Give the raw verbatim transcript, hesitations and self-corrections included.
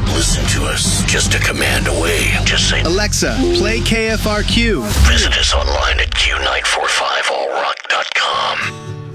Listen to us just a command away. Just say, Alexa, play K F R Q. Visit us online at Q nine four five all rock dot com.